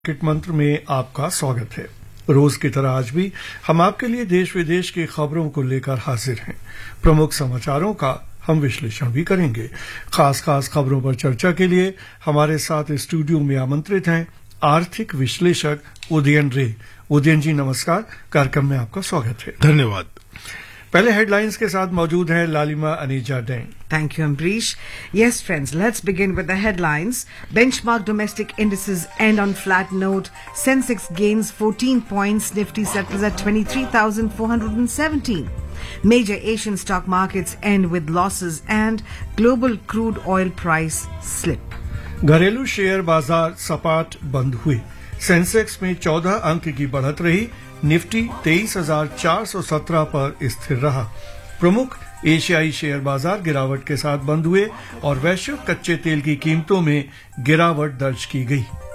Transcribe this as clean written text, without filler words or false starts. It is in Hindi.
मार्केट मंत्र में आपका स्वागत है। रोज की तरह आज भी हम आपके लिए देश विदेश की खबरों को लेकर हाजिर हैं। प्रमुख समाचारों का हम विश्लेषण भी करेंगे। खास खबरों पर चर्चा के लिए हमारे साथ स्टूडियो में आमंत्रित हैं आर्थिक विश्लेषक उदयन रे। उदयन जी नमस्कार, कार्यक्रम में आपका स्वागत है। धन्यवाद। पहले हेडलाइंस के साथ मौजूद है लालिमा Aneeza dang. Thank you, Ambrish. Yes, friends, let's begin with the headlines. Benchmark domestic indices end on flat note. Sensex gains 14 points. Nifty settles at 23,417. Major Asian stock markets end with losses and global crude oil price slip. घरेलू शेयर बाजार सपाट बंद हुए। सेंसेक्स में 14 अंक की बढ़त रही। निफ्टी 23,417 पर स्थिर रहा। प्रमुख एशियाई शेयर बाजार गिरावट के साथ बंद हुए और वैश्विक कच्चे तेल की कीमतों में गिरावट दर्ज की गई।